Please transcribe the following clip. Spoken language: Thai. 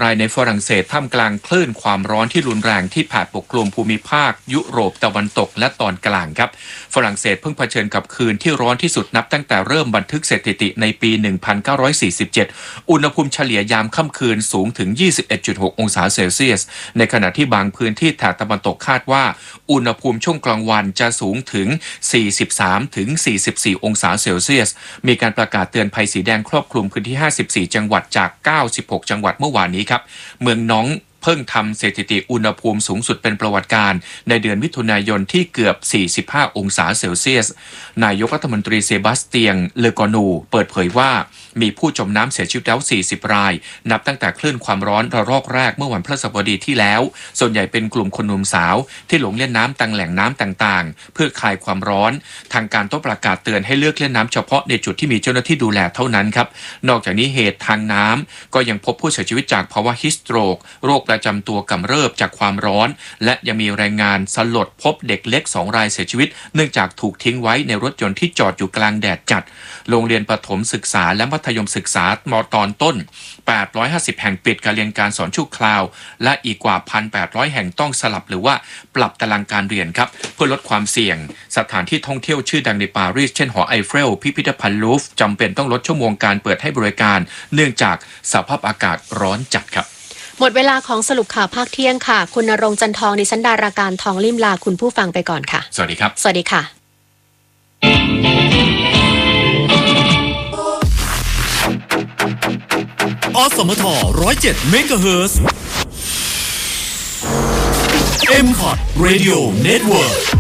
รายในฝรั่งเศสท่ามกลางคลื่นความร้อนที่รุนแรงที่แผ่ปกคลุมภูมิภาคยุโรปตะวันตกและตอนกลางครับฝรั่งเศสเพิ่งเผชิญกับคืนที่ร้อนที่สุดนับตั้งแต่เริ่มบันทึกสถิติในปี 1947 อุณหภูมิเฉลี่ยยามค่ำคืนสูงถึง 21.6 องศาเซลเซียสในขณะที่บางพื้นที่แถบตะวันตกคาดว่าอุณหภูมิช่วงกลางวันจะสูงถึง 43-44 องศาเซลเซียสมีการประกาศเตือนภัยสีแดงครอบคลุมพื้นที่ 54 จังหวัดจาก 96 จังหวัดเมื่อวานนี้ครับเมืองน้องเพิ่งทำสถิติอุณหภูมิสูงสุดเป็นประวัติการในเดือนมิถุนายนที่เกือบ 45 องศาเซลเซียสนายกรัฐมนตรีเซบาสเตียงเลกอนูเปิดเผยว่ามีผู้จมน้ำเสียชีวิตแล้ว 40 รายนับตั้งแต่คลื่นความร้อนระลอกแรกเมื่อวันพฤหัสบดีที่แล้วส่วนใหญ่เป็นกลุ่มคนหนุ่มสาวที่หลงเล่นน้ำตามแหล่งน้ำต่างๆเพื่อคลายความร้อนทางการต้องประกาศเตือนให้เลือกเล่นน้ำเฉพาะในจุดที่มีเจ้าหน้าที่ดูแลเท่านั้นครับนอกจากนี้เหตุทางน้ำก็ยังพบผู้เสียชีวิตจากภาวะฮิสโตรกโรคประจำตัวกำเริบจากความร้อนและยังมีรายงานสลดพบเด็กเล็ก2 รายเสียชีวิตเนื่องจากถูกทิ้งไว้ในรถยนต์ที่จอดอยู่กลางแดดจัดโรงเรียนประถมศึกษาและมัธยมศึกษาม.ตอนต้น850แห่งปิดการเรียนการสอนชั่วคราวและอีกกว่า 1,800 แห่งต้องสลับหรือว่าปรับตารางการเรียนครับเพื่อลดความเสี่ยงสถานที่ท่องเที่ยวชื่อดังในปารีสเช่นหอไอเฟลพิพิธภัณฑ์ลูฟร์จำเป็นต้องลดชั่วโมงการเปิดให้บริการเนื่องจากสภาพอากาศร้อนจัดครับหมดเวลาของสรุปข่าวภาคเที่ยงค่ะคุณณรงค์จันทองดิฉันดาราการทองลิ่มลาคุณผู้ฟังไปก่อนค่ะสวัสดีครับสวัสดีค่ะอสมท107เมกะเฮิรตซ์ M-Pod Radio Network